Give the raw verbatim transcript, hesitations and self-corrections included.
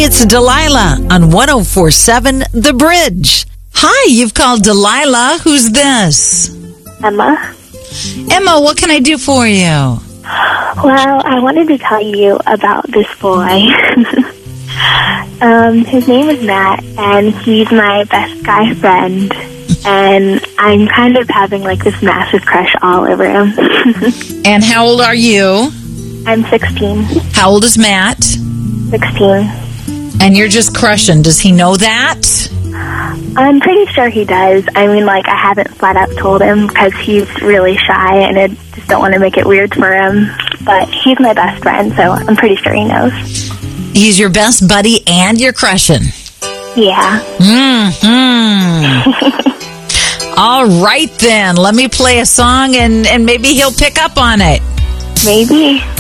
it's Delilah on one oh four point seven The Bridge. Hi, you've called Delilah. Who's this? Emma. Emma, what can I do for you? Well, I wanted to tell you about this boy. um, his name is Matt, and he's my best guy friend. And I'm kind of having like this massive crush all over him. And how old are you? I'm sixteen. How old is Matt? sixteen. And you're just crushing. Does he know that? I'm pretty sure he does. I mean, like, I haven't flat out told him because he's really shy and I just don't want to make it weird for him. But he's my best friend, so I'm pretty sure he knows. He's your best buddy and you're crushing. Yeah. Mm-hmm. All right, then. Let me play a song and, and maybe he'll pick up on it. Maybe.